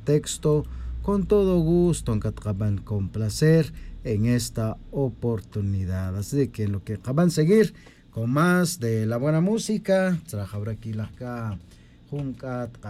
texto, con todo gusto, acaban con placer en esta oportunidad. Así que lo que acaban de seguir con más de la buena música, trabajar aquí la juncat